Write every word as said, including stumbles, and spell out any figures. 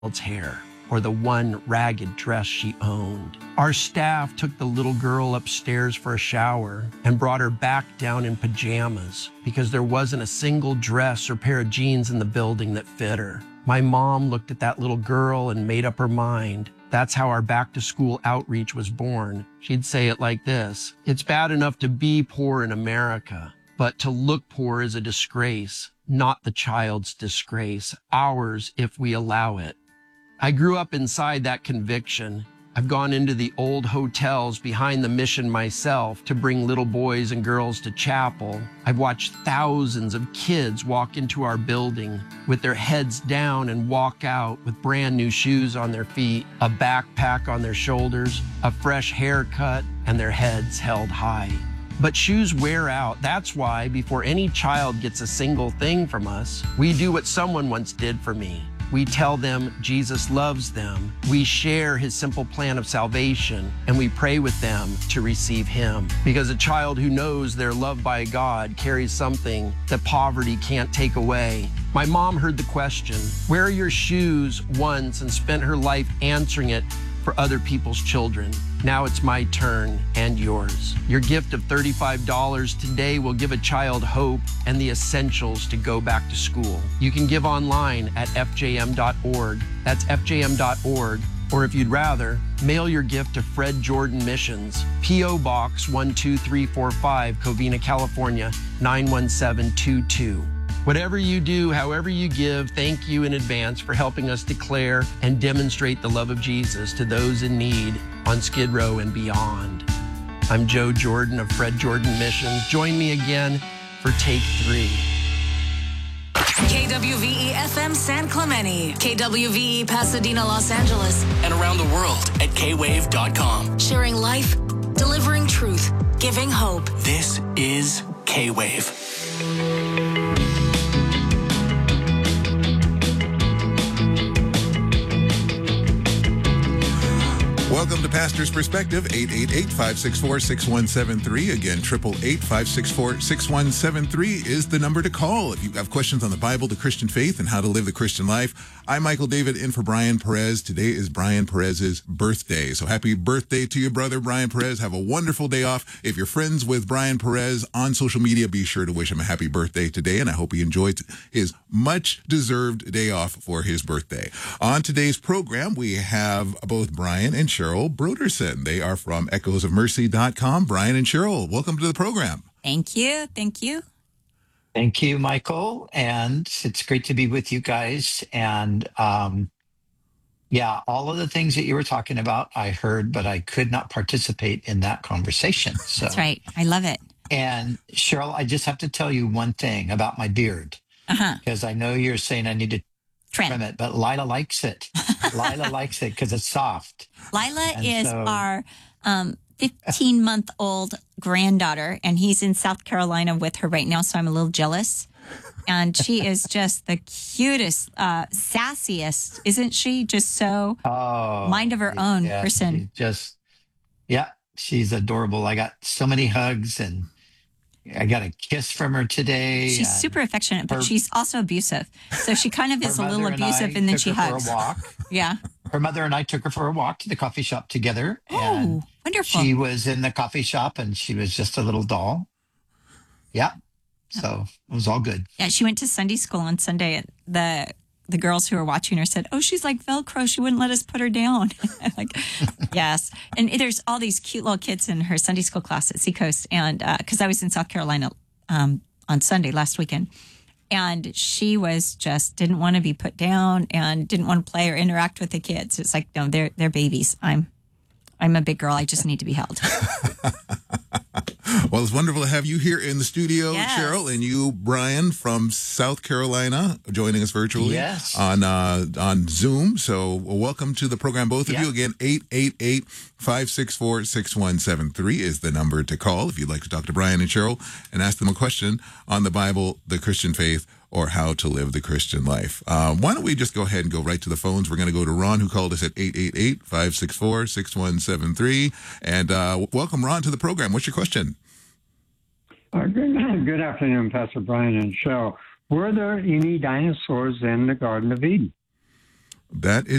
hair or the one ragged dress she owned. Our staff took the little girl upstairs for a shower and brought her back down in pajamas because there wasn't a single dress or pair of jeans in the building that fit her. My mom looked at that little girl and made up her mind. That's how our back-to-school outreach was born. She'd say it like this: "It's bad enough to be poor in America, but to look poor is a disgrace, not the child's disgrace, ours if we allow it." I grew up inside that conviction. I've gone into the old hotels behind the mission myself to bring little boys and girls to chapel. I've watched thousands of kids walk into our building with their heads down and walk out with brand new shoes on their feet, a backpack on their shoulders, a fresh haircut, and their heads held high. But shoes wear out. That's why before any child gets a single thing from us, we do what someone once did for me. We tell them Jesus loves them. We share his simple plan of salvation, and we pray with them to receive him. Because a child who knows they're loved by God carries something that poverty can't take away. My mom heard the question, "Where are your shoes?" once and spent her life answering it for other people's children. Now it's my turn and yours. Your gift of thirty-five dollars today will give a child hope and the essentials to go back to school. You can give online at f j m dot org. That's f j m dot org. Or if you'd rather, mail your gift to Fred Jordan Missions, P O Box one two three four five, Covina, California, nine one seven two two. Whatever you do, however you give, thank you in advance for helping us declare and demonstrate the love of Jesus to those in need on Skid Row and beyond. I'm Joe Jordan of Fred Jordan Missions. Join me again for Take Three. K W V E F M San Clemente, K W V E Pasadena, Los Angeles, and around the world at k wave dot com. Sharing life, delivering truth, giving hope. This is K-Wave. Welcome to Pastor's Perspective, eight eight eight, five six four, six one seven three. Again, eight eight eight, five six four, six one seven three is the number to call if you have questions on the Bible, the Christian faith, and how to live the Christian life. I'm Michael David, in for Brian Perez. Today is Brian Perez's birthday. So happy birthday to your brother, Brian Perez. Have a wonderful day off. If you're friends with Brian Perez on social media, be sure to wish him a happy birthday today, and I hope he enjoyed his much-deserved day off for his birthday. On today's program, we have both Brian and Cheryl Broderson. They are from echoes of mercy dot com. Brian and Cheryl, welcome to the program. Thank you. Thank you. Thank you, Michael. And it's great to be with you guys. And um, yeah, all of the things that you were talking about, I heard, but I could not participate in that conversation. So. That's right. I love it. And Cheryl, I just have to tell you one thing about my beard. Uh-huh. Because I know you're saying I need to trim, trim it, but Lila likes it. Lila likes it because it's soft. Lila and is so, our um, fifteen-month-old granddaughter, and he's in South Carolina with her right now, so I'm a little jealous. And she is just the cutest, uh, sassiest, isn't she? Just so oh, mind of her own yeah, person. Just, yeah, she's adorable. I got so many hugs, and I got a kiss from her today. She's super affectionate, but her, she's also abusive. So she kind of is a little abusive, and, and then she hugs. For a walk. Yeah. Her mother and I took her for a walk to the coffee shop together. Oh, and wonderful. She was in the coffee shop, and she was just a little doll. Yeah. So it was all good. Yeah, she went to Sunday school on Sunday. And the the girls who were watching her said, "Oh, she's like Velcro. She wouldn't let us put her down." I'm like, yes. And there's all these cute little kids in her Sunday school class at Seacoast. And because uh, I was in South Carolina um, on Sunday last weekend. And she was just didn't want to be put down and didn't want to play or interact with the kids. It's like, no, they're they're babies. I'm I'm a big girl. I just need to be held. Well, it's wonderful to have you here in the studio, yes. Cheryl, and you, Brian, from South Carolina, joining us virtually yes. on uh, on Zoom. So welcome to the program, both of yeah. you. Again, eight eight eight, five six four, six one seven three is the number to call if you'd like to talk to Brian and Cheryl and ask them a question on the Bible, the Christian faith, or how to live the Christian life. Um, why don't we just go ahead and go right to the phones? We're going to go to Ron, who called us at eight eight eight, five six four, six one seven three. And uh, welcome, Ron, to the program. What's your question? Uh, good, good afternoon, Pastor Brian and Cheryl. Were there any dinosaurs in the Garden of Eden? That is